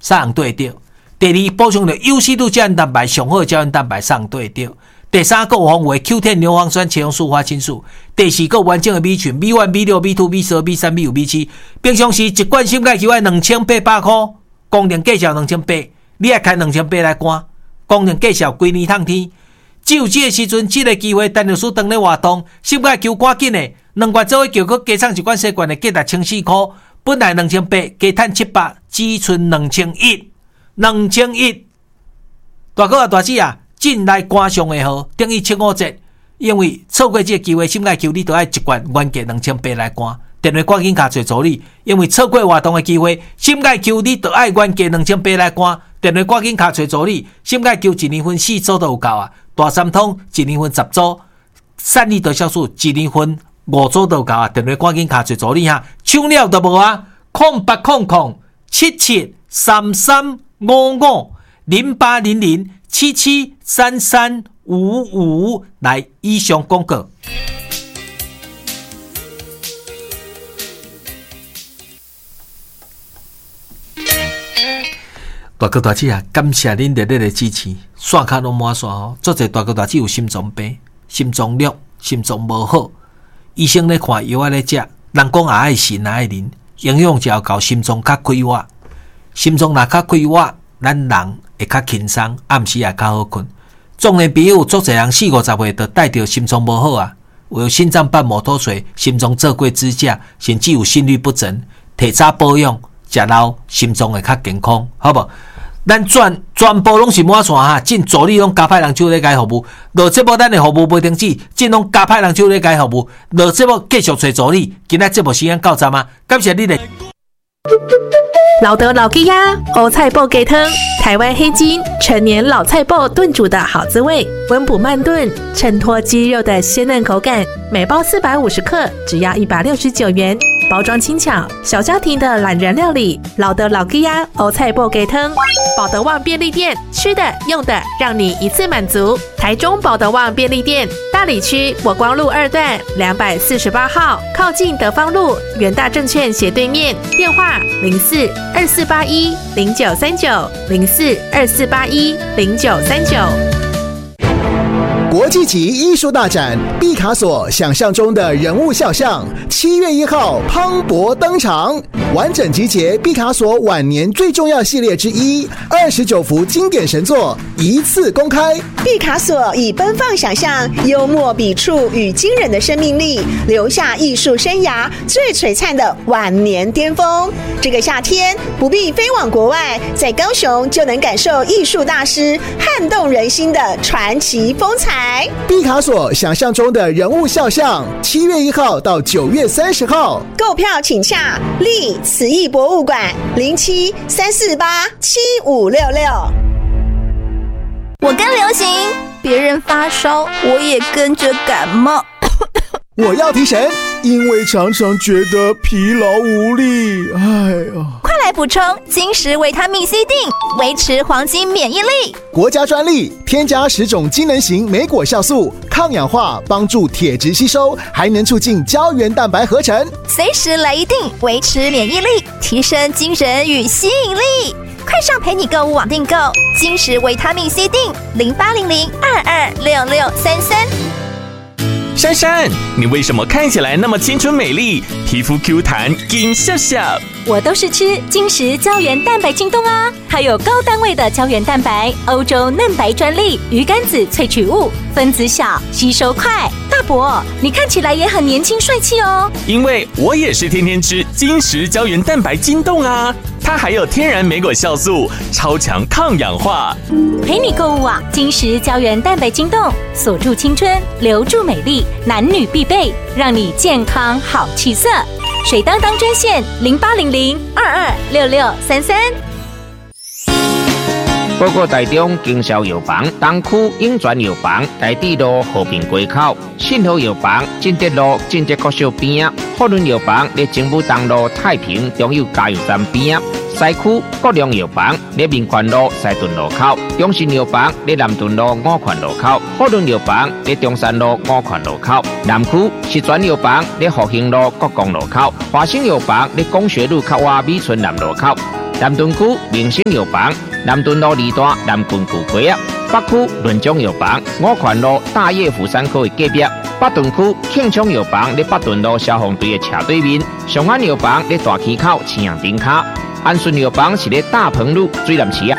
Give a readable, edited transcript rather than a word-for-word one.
送对着。第二，补充着优质度胶原蛋白上好的胶原蛋白送对着。第三，有防为 Q10 牛磺酸、茄红素、花青素。第四，有完整的B群 B1、B6、B2、B12、B3、B5、B7。平常时一罐心钙球要2800块，功能计效2800，你爱开2800来干，功能计效规年烫天。只有这个时阵，这个机会，陈律师当咧活动，心钙球赶紧的，2罐做伙叫佮加送一罐细罐的，价值1400块，本来2800，加赚700，只剩2100，2100。大哥啊，大姐啊！进来赶上的号，等于75折，因为错过这个机会，心钙球你都要一罐原价2800来赶。电话赶紧卡找助理，因为错过活动的机会，心钙球你都要原价2800来赶。电话赶紧卡找助理，心钙球1年份4组都有够啊，大三通1年份10组，散利得酵素1年份5组都有够啊。电话赶紧卡找助理哈，抢了都无啊！08007733550800773355来以上广告。大哥大姐啊，感谢恁热烈的支持，刷卡拢满刷哦。做者大哥大姐有心脏病、心脏弱、心脏无好，医生咧看药咧食，人讲也爱锌也爱磷，营养就要到心脏较开活，心脏若较开活，咱人会较轻松，暗时也较好困。中年朋友，足侪人40-50岁就带着心脏无好啊，有心脏瓣膜脱垂、心脏做过支架，甚至有心律不整。提早保养，食老心脏会较健康，好无？咱全部拢是满线哈，尽助理拢加派人手咧解服务。落节目咱的服务袂停止，尽拢加派人手咧解服务。落节目继续找助理，今仔节目时间到站啊！感谢你的。 老德老鸡鸭欧菜爆鸡汤，台湾黑金陈年老菜爆炖煮的好滋味，温补慢炖，衬托鸡肉的鲜嫩口感。每包450克，只要169元。包装轻巧，小家庭的懒人料理。老德老鸡鸭欧菜爆鸡汤，保德旺便利店，吃的用的让你一次满足。台中保德旺便利店，大里区国光路2段248号，靠近德芳路元大证券斜对面。电话04-2481-0939，04-2481-0939。 国际级艺术大展毕卡索想象中的人物肖像，7月1号磅礴登场，完整集结毕卡索晚年最重要系列之一，29幅经典神作一次公开。 毕卡索以奔放想象、幽默笔触与惊人的生命力，留下艺术生涯最璀璨的晚年巅峰。这个夏天不必飞往国外，在高雄就能感受艺术大师撼动人心的传奇风采。 毕卡索想象中的人物肖像，7月1号到9月30号， 购票请洽立慈艺博物馆07-348-7566。 我跟流行，别人发烧，我也跟着感冒。 我要提神，因为常常觉得疲劳无力。 快来补充金石维他命 C 锭，维持黄金免疫力。 国家专利，添加10种机能型莓果酵素，抗氧化，帮助铁质吸收，还能促进胶原蛋白合成。 随时来一锭，维持免疫力，提升精神与吸引力。快上陪你购物网订购金石维他命 C 锭，0800-226633。 珊珊，你为什么看起来那么清纯美丽，皮肤 Q 弹金笑笑？ 我都是吃金石胶原蛋白晶冻啊，还有高单位的胶原蛋白，欧洲嫩白专利，鱼肝子萃取物，分子小，吸收快。大伯，你看起来也很年轻帅气哦。 因为我也是天天吃金石胶原蛋白晶冻啊，它还有天然莓果酵素，超强抗氧化。 陪你购物网，金石胶原蛋白晶冻，锁住青春，留住美丽，男女必备，让你健康好气色。水当当专线0800-226633。 报告台中经销药房东区永泉药房台地路和平街口，信和药房进德路进德国小边，福伦药房在政府东路太平中油加油站边，西区国良药房在民权路西屯路口，中信药房在南屯路五权路口，福伦药房在中山路五权路口，南区石泉药房在复兴路国光路口，华兴药房在工学路口外美村南路口。 南屯区明星药房南屯路2段南郡古街啊，北区润中药房五权路大叶福山科的隔壁，北屯区庆昌药房在北屯路消防队的斜对面，上安药房在大溪口青阳顶卡，安顺药房是在大鹏路水南市